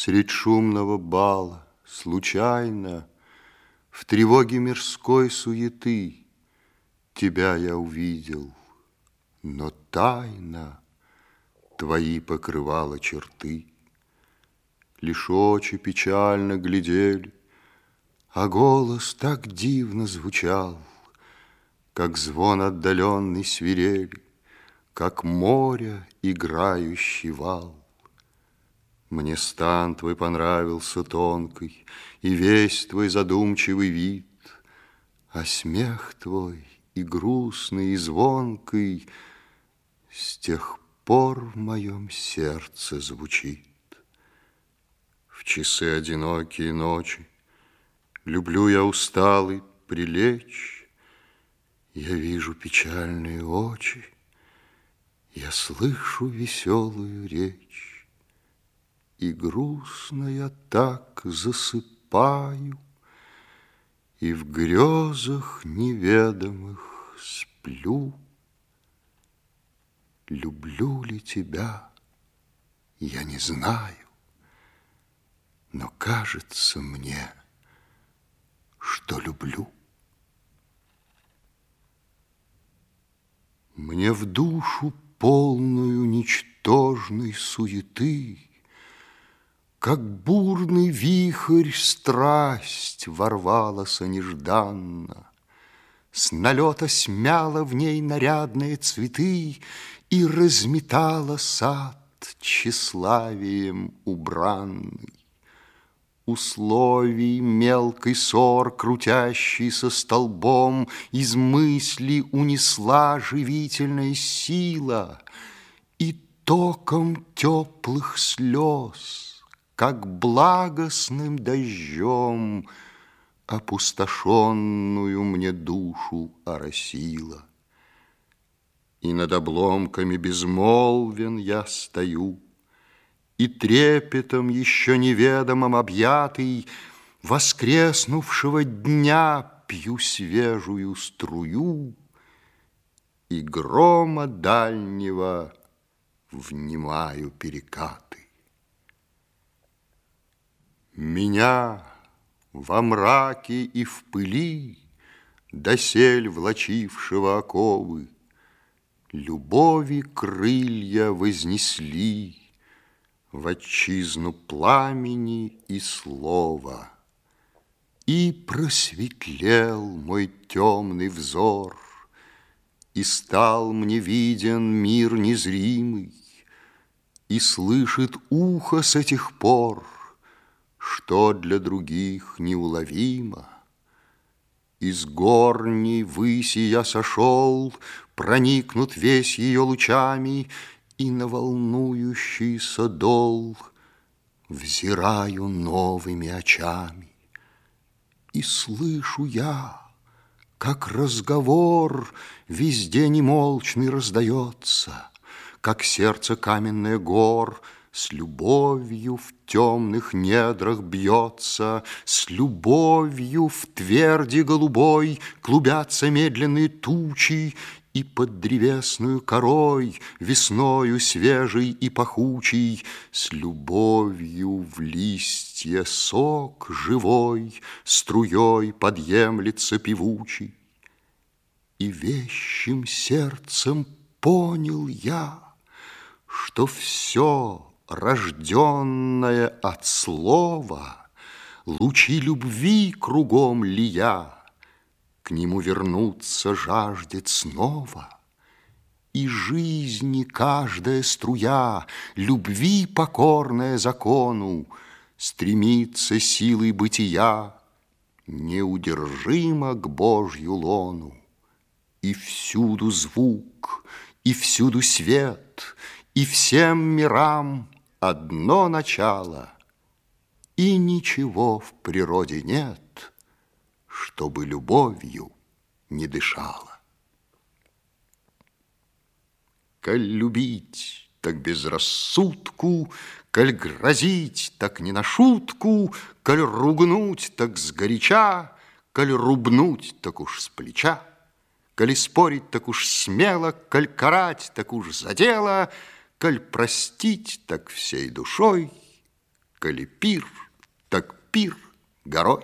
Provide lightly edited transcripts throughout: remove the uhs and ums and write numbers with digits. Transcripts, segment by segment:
Средь шумного бала, случайно, в тревоге мирской суеты тебя я увидел, но тайно твои покрывала черты. Лишь очи печально глядели, а голос так дивно звучал, как звон отдаленной свирели, как море играющий вал. Мне стан твой понравился тонкий, и весь твой задумчивый вид, а смех твой и грустный, и звонкий с тех пор в моем сердце звучит. В часы одинокие ночи люблю я усталый прилечь, я вижу печальные очи, я слышу веселую речь. И грустно я так засыпаю, и в грезах неведомых сплю. Люблю ли тебя, я не знаю, но кажется мне, что люблю. Мне в душу полную ничтожной суеты, как бурный вихрь страсть ворвалась нежданно, с налета смяла в ней нарядные цветы и разметала сад тщеславием убранный. Условий мелкий сор, крутящийся столбом, из мысли унесла живительная сила, и током теплых слез, как благостным дождем, опустошенную мне душу оросила. И над обломками безмолвен я стою, и трепетом еще неведомым объятый воскреснувшего дня пью свежую струю, и грома дальнего внимаю перекаты. Меня во мраке и в пыли, досель влачившего оковы, любови крылья вознесли в отчизну пламени и слова. И просветлел мой темный взор, и стал мне виден мир незримый, и слышит ухо с этих пор, что для других неуловимо. Из горней выси я сошел, проникнут весь ее лучами, и на волнующийся дол взираю новыми очами. И слышу я, как разговор везде немолчный раздается, как сердце каменное гор с любовью в темных недрах бьется, с любовью в тверди голубой клубятся медленные тучи, и под древесную корой весною свежей и пахучей с любовью в листья сок живой струей подъемлется певучий. И вещим сердцем понял я, что все рожденное от слова, лучи любви кругом лия, к нему вернуться жаждет снова, и жизни каждая струя, любви покорная закону, стремится силой бытия неудержимо к Божью лону. И всюду звук, и всюду свет, и всем мирам одно начало, и ничего в природе нет, чтобы любовью не дышала. Коль любить, так без рассудку, коль грозить, так не на шутку, коль ругнуть, так сгоряча, коль рубнуть, так уж с плеча, коль спорить, так уж смело, коль карать, так уж за дело, коль простить, так всей душой, коли пир, так пир горой.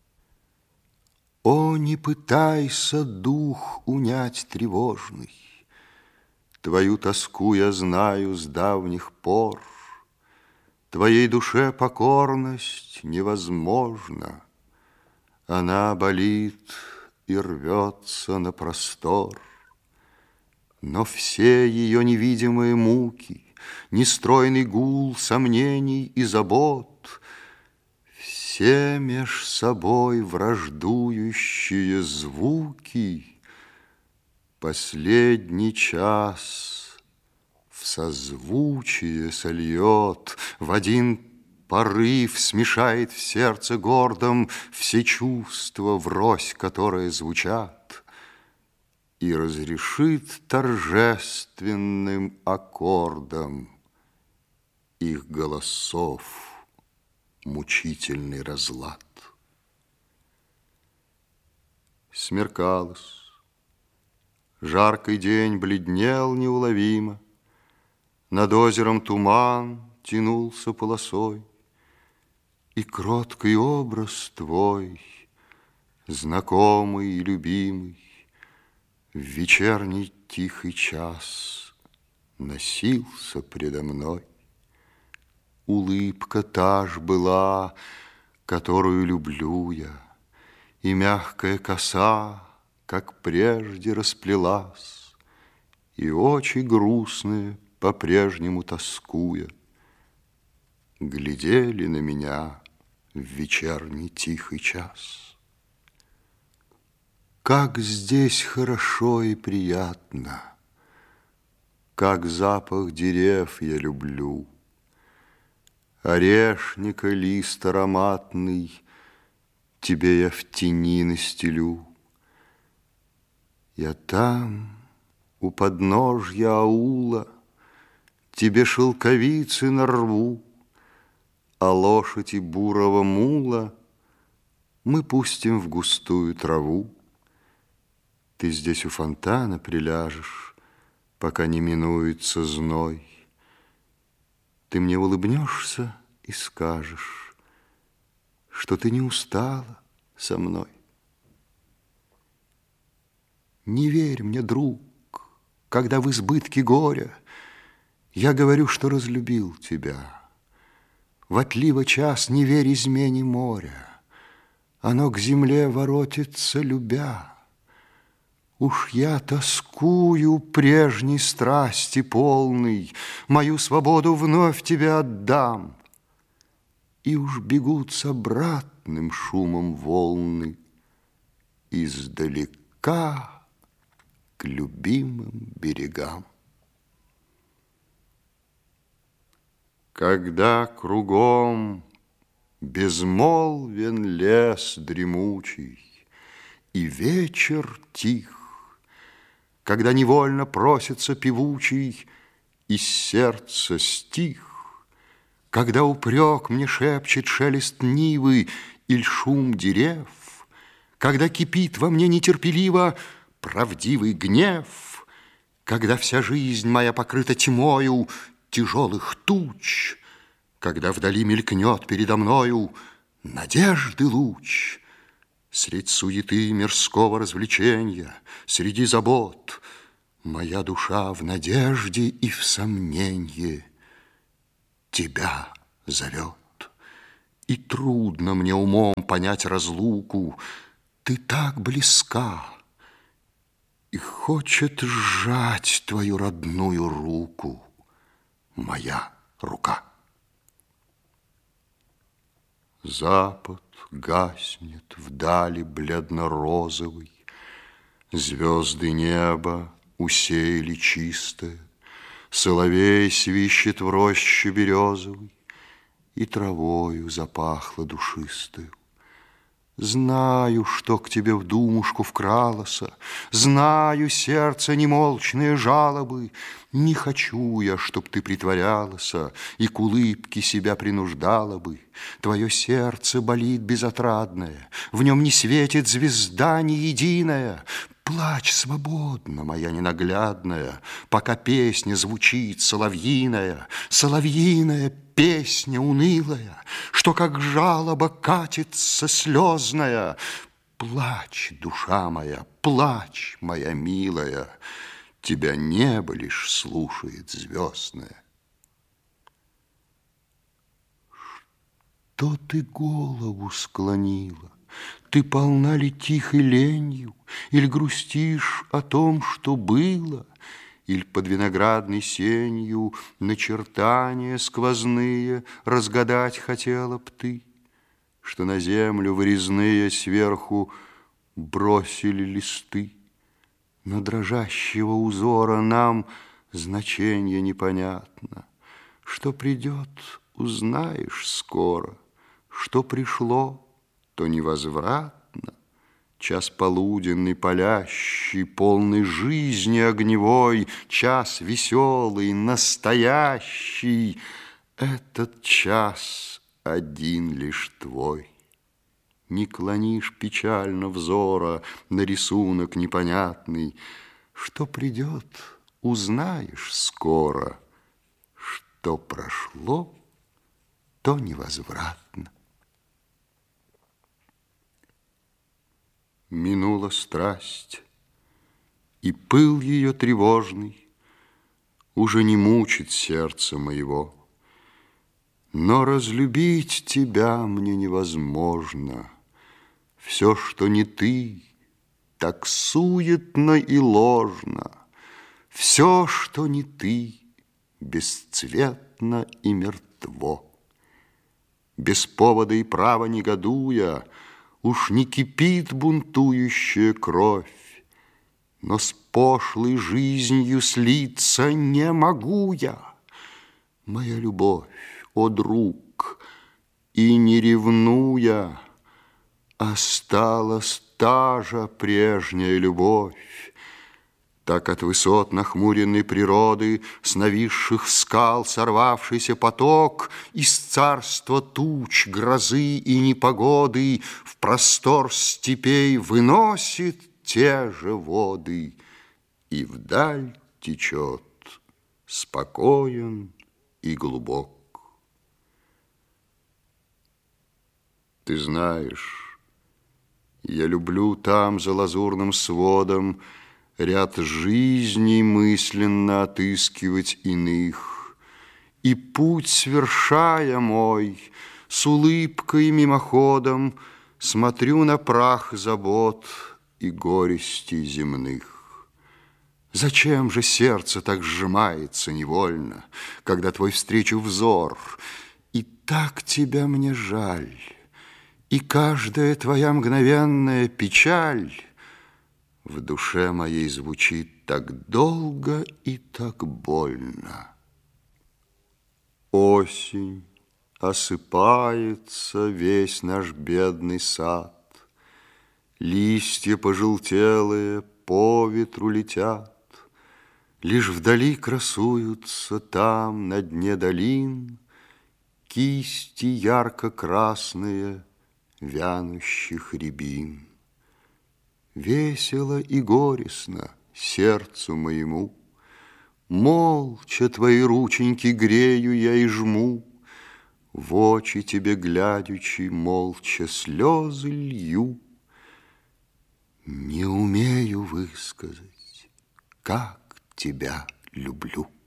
О, не пытайся, дух, унять тревожный, твою тоску я знаю с давних пор. Твоей душе покорность невозможна, она болит и рвется на простор. Но все ее невидимые муки, нестройный гул сомнений и забот, все меж собой враждующие звуки последний час в созвучие сольет, в один порыв смешает в сердце гордом все чувства врозь, которые звучат, и разрешит торжественным аккордом их голосов мучительный разлад. Смеркалось, жаркий день бледнел неуловимо, над озером туман тянулся полосой, и кроткий образ твой, знакомый и любимый, в вечерний тихий час носился предо мной. Улыбка та ж была, которую люблю я, и мягкая коса, как прежде, расплелась, и очи грустные, по-прежнему тоскуя, глядели на меня в вечерний тихий час. Как здесь хорошо и приятно, как запах дерев я люблю, орешника лист ароматный тебе я в тени настелю. Я там, у подножья аула, тебе шелковицы нарву, а лошадь и бурого мула мы пустим в густую траву. Ты здесь у фонтана приляжешь, пока не минуется зной. Ты мне улыбнешься и скажешь, что ты не устала со мной. Не верь мне, друг, когда в избытке горя я говорю, что разлюбил тебя. В отливо час не верь измене моря, оно к земле воротится, любя. Уж я тоскую прежней страсти полной, мою свободу вновь тебе отдам. И уж бегут с обратным шумом волны издалека к любимым берегам. Когда кругом безмолвен лес дремучий и вечер тих, когда невольно просится певучий из сердца стих, когда упрек мне шепчет шелест нивы или шум дерев, когда кипит во мне нетерпеливо правдивый гнев, когда вся жизнь моя покрыта тьмою тяжелых туч, когда вдали мелькнет передо мною надежды луч, средь суеты мирского развлечения, среди забот, моя душа в надежде и в сомнении тебя зовет. И трудно мне умом понять разлуку, ты так близка, и хочет сжать твою родную руку моя рука. Запад гаснет вдали бледно-розовый, звезды неба усеяли чистое, соловей свищет в роще березовой, и травою запахло душистою. Знаю, что к тебе в думушку вкралося, знаю сердце немолчные жалобы, Не хочу я, чтоб ты притворялась и к улыбке себя принуждала бы. Твое сердце болит безотрадное, в нем не светит звезда ни единая. Плачь свободно, моя ненаглядная, пока песня звучит соловьиная, соловьиная песня унылая, что как жалоба катится слезная. Плачь, душа моя, плачь, моя милая, тебя небо лишь слушает звездное. Что ты голову склонила? Ты полна ли тихой ленью, или грустишь о том, что было, или под виноградной сенью начертания сквозные разгадать хотела б ты, что на землю вырезные сверху бросили листы? Но дрожащего узора нам значение непонятно. Что придет, узнаешь скоро, что пришло, то невозвратно. Час полуденный, палящий, полный жизни огневой, час веселый, настоящий, этот час один лишь твой. Не клонишь печально взора на рисунок непонятный. Что придет, узнаешь скоро, что прошло, то невозвратно. Минула страсть, и пыл ее тревожный уже не мучит сердце моего. Но разлюбить тебя мне невозможно. Все, что не ты, так суетно и ложно. Все, что не ты, бесцветно и мертво. Без повода и права негодуя, уж не кипит бунтующая кровь, но с пошлой жизнью слиться не могу я. Моя любовь, о друг, и не ревнуя, осталась та же прежняя любовь. Так от высот нахмуренной природы, с нависших скал сорвавшийся поток, из царства туч, грозы и непогоды в простор степей выносит те же воды и вдаль течет спокоен и глубок. Ты знаешь, я люблю там за лазурным сводом ряд жизней мысленно отыскивать иных, и путь свершая мой, с улыбкой мимоходом смотрю на прах забот и горестей земных. Зачем же сердце так сжимается невольно, когда твой встречу взор, и так тебя мне жаль, и каждая твоя мгновенная печаль в душе моей звучит так долго и так больно. Осень, осыпается весь наш бедный сад, листья пожелтелые по ветру летят, лишь вдали красуются там на дне долин кисти ярко-красные вянущих рябин. Весело и горестно сердцу моему, молча твои рученьки грею я и жму, в очи тебе глядячи молча слезы лью. Не умею высказать, как тебя люблю.